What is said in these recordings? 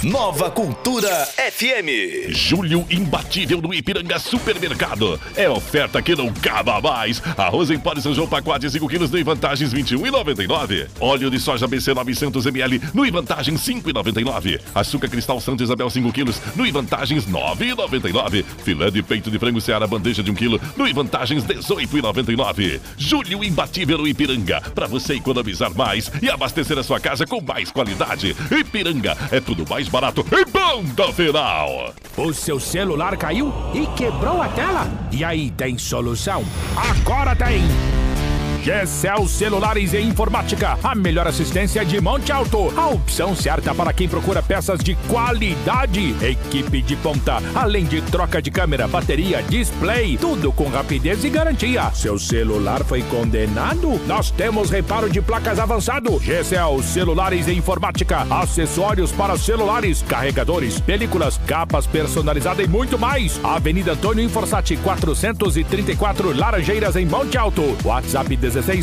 Nova Cultura FM. Julho imbatível no Ipiranga Supermercado. É oferta que não acaba mais. Arroz em pó de São João pacote 5 quilos no Ivantagens R$ 21,99. Óleo de soja BC 900 ml no Ivantagens R$ 5,99. Açúcar cristal Santa Isabel 5 quilos no Ivantagens R$ 9,99. Filé de peito de frango Seara bandeja de 1 quilo no Ivantagens R$ 18,99. Julho imbatível no Ipiranga. Para você economizar mais e abastecer a sua casa com mais qualidade. Ipiranga é tudo mais barato e ponto final. O seu celular caiu e quebrou a tela? E aí, tem solução? Agora tem! GCL Celulares e Informática, a melhor assistência de Monte Alto. A opção certa para quem procura peças de qualidade. Equipe de ponta, além de troca de câmera, bateria, display, tudo com rapidez e garantia. Seu celular foi condenado? Nós temos reparo de placas avançado. GCL Celulares e Informática, acessórios para celulares, carregadores, películas, capas personalizadas e muito mais. Avenida Antônio Inforsati, 434 Laranjeiras, em Monte Alto. WhatsApp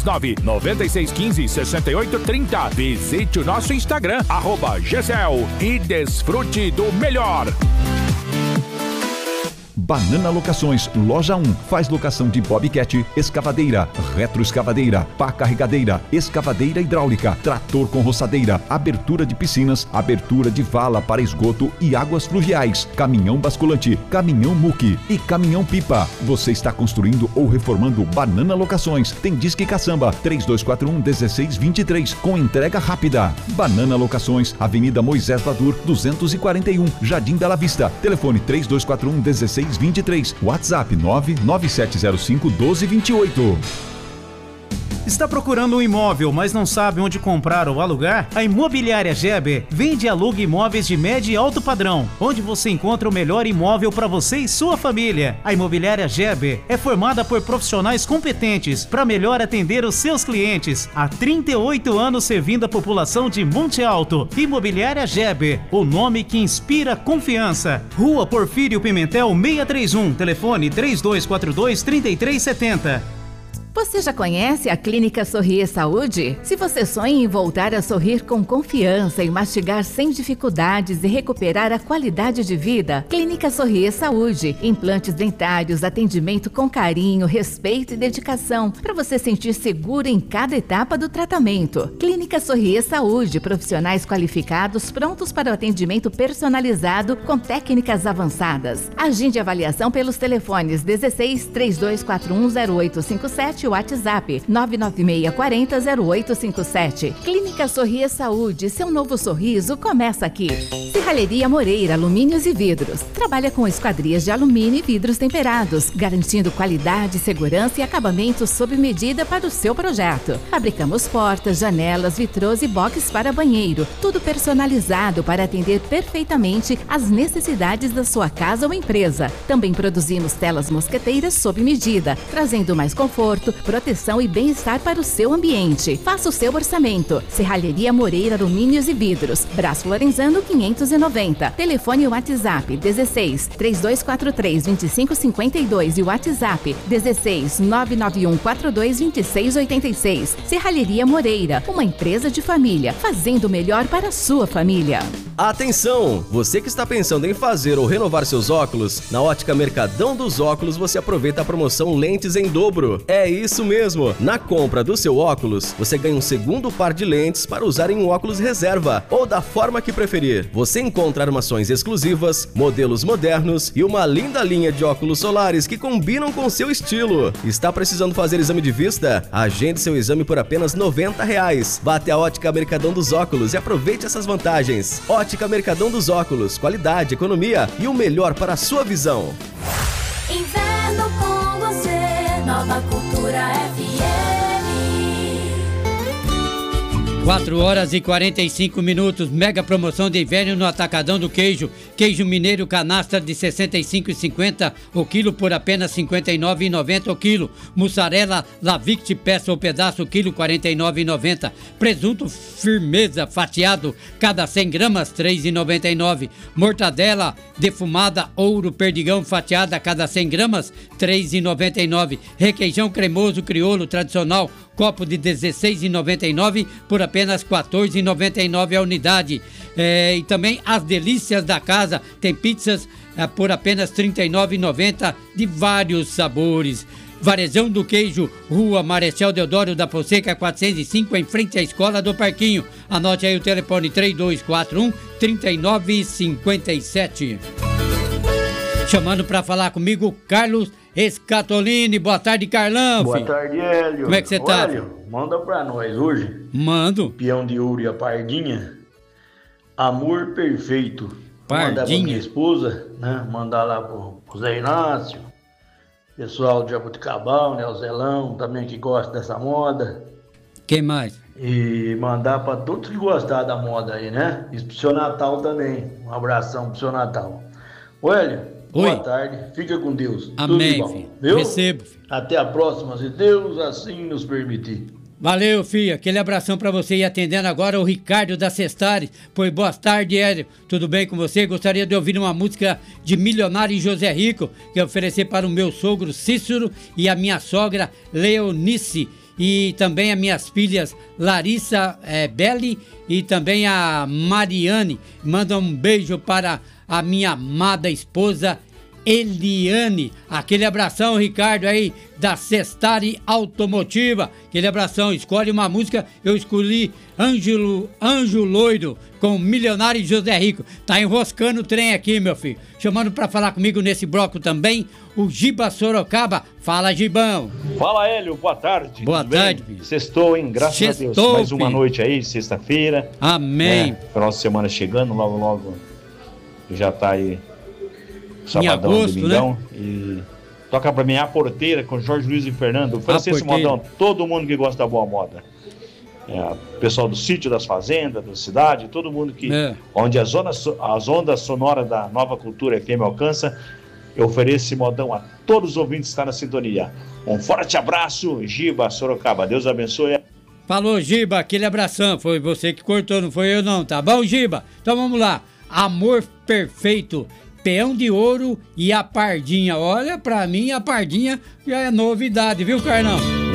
16996156830. Visite o nosso Instagram, @GCL, e desfrute do melhor. Banana Locações, Loja 1. Faz locação de bobcat, escavadeira, retroescavadeira, pá carregadeira, escavadeira hidráulica, trator com roçadeira, abertura de piscinas, abertura de vala para esgoto e águas fluviais, caminhão basculante, caminhão muque e caminhão pipa. Você está construindo ou reformando? Banana Locações. Tem Disque Caçamba 3241-1623 com entrega rápida. Banana Locações, Avenida Moisés Vadur 241, Jardim Bela Vista. Telefone 3241-1623. WhatsApp 99705-1228. Está procurando um imóvel, mas não sabe onde comprar ou alugar? A Imobiliária Geber vende e aluga imóveis de médio e alto padrão, onde você encontra o melhor imóvel para você e sua família. A Imobiliária Geber é formada por profissionais competentes para melhor atender os seus clientes. Há 38 anos servindo a população de Monte Alto. Imobiliária Geber, o nome que inspira confiança. Rua Porfírio Pimentel 631, telefone 3242-3370. Você já conhece a Clínica Sorrir Saúde? Se você sonha em voltar a sorrir com confiança e mastigar sem dificuldades e recuperar a qualidade de vida, Clínica Sorrir Saúde. Implantes dentários, atendimento com carinho, respeito e dedicação, para você sentir seguro em cada etapa do tratamento. Clínica Sorrir Saúde, profissionais qualificados prontos para o atendimento personalizado com técnicas avançadas. Agende avaliação pelos telefones 16 3241 0857 WhatsApp 99640-0857. Clínica Sorrir Saúde, seu novo sorriso começa aqui. Serralheria Moreira, alumínios e vidros. Trabalha com esquadrias de alumínio e vidros temperados, garantindo qualidade, segurança e acabamento sob medida para o seu projeto. Fabricamos portas, janelas, vitrôs e boxes para banheiro, tudo personalizado para atender perfeitamente às necessidades da sua casa ou empresa. Também produzimos telas mosqueteiras sob medida, trazendo mais conforto, proteção e bem-estar para o seu ambiente. Faça o seu orçamento. Serralheria Moreira, alumínios e vidros. Braço Lorenzano 590. Telefone e WhatsApp 16 3243 2552 e WhatsApp 16 991 42 2686. Serralheria Moreira, uma empresa de família, fazendo o melhor para a sua família. Atenção! Você que está pensando em fazer ou renovar seus óculos, na Ótica Mercadão dos Óculos você aproveita a promoção Lentes em Dobro. É isso mesmo! Na compra do seu óculos, você ganha um segundo par de lentes para usar em um óculos reserva ou da forma que preferir. Você encontra armações exclusivas, modelos modernos e uma linda linha de óculos solares que combinam com seu estilo. Está precisando fazer exame de vista? Agende seu exame por apenas R$ 90. Vá até a Ótica Mercadão dos Óculos e aproveite essas vantagens. Ótica Mercadão dos Óculos, qualidade, economia e o melhor para a sua visão. Inverno com você, Nova Cultura FM. 4h45, mega promoção de inverno no Atacadão do Queijo. Queijo mineiro canastra de R$ 65,50 o quilo por apenas R$ 59,90 o quilo. Mussarela Lavict peça ou pedaço, quilo R$ 49,90. Presunto firmeza fatiado, cada 100 gramas R$ 3,99. Mortadela defumada Ouro Perdigão fatiada, cada 100 gramas R$ 3,99. Requeijão cremoso crioulo tradicional copo de R$16,99 por apenas R$14,99 a unidade. E também as delícias da casa, tem pizzas por apenas R$39,90 de vários sabores. Varejão do Queijo, Rua Marechal Deodoro da Fonseca 405, em frente à Escola do Parquinho. Anote aí o telefone 3241-3957. Chamando para falar comigo, Carlos Escatolini. Boa tarde, Carlão. Boa tarde, Hélio. Como é que você tá? Hélio, manda pra nós hoje. Mando. Peão de ouro e a Pardinha. Amor perfeito. Pardinha. Mandar pra minha esposa, né? Mandar lá pro Zé Inácio. Pessoal de Jabuticabal, né? O Zelão também que gosta dessa moda. Quem mais? E mandar pra todos que gostar da moda aí, né? E pro seu Natal também. Um abração pro seu Natal. Ô, Hélio, boa tarde. Fica com Deus. Amém, Tudo bom, filho. viu? Recebo, filho. Até a próxima, se Deus assim nos permitir. Valeu, filho. Aquele abração pra você. E atendendo agora o Ricardo da Cestares. Pois boa tarde, Hélio. Tudo bem com você? Gostaria de ouvir uma música de Milionário e José Rico, que eu oferecer para o meu sogro Cícero e a minha sogra Leonice. E também as minhas filhas Larissa Belli e também a Mariane. Manda um beijo para a minha amada esposa Eliane. Aquele abração, Ricardo, aí da Cestari Automotiva. Aquele abração. Escolhe uma música. Eu escolhi Anjo Loiro com Milionário e José Rico. Tá enroscando o trem aqui, meu filho. Chamando pra falar comigo nesse bloco também o Giba Sorocaba. Fala, Gibão. Fala, Hélio. Boa tarde. Boa tarde, filho. Sextou, hein? Graças a Deus. Mais uma noite aí, sexta-feira. Amém. Final de semana chegando, logo já tá aí sabadão, agosto, domingão, né? E toca pra mim A Porteira com Jorge Luiz e Fernando. Oferecer esse modão, todo mundo que gosta da boa moda. Pessoal do sítio, das fazendas, da cidade, todo mundo que onde as ondas sonoras da Nova Cultura FM alcança, eu ofereço esse modão a todos os ouvintes que estão na sintonia. Um forte abraço, Giba Sorocaba. Deus abençoe. Falou, Giba, aquele abração. Foi você que cortou, não foi eu não, tá bom, Giba? Então vamos lá. Amor perfeito. Peão de ouro e a Pardinha. Olha, pra mim a Pardinha já é novidade, viu, Carlão?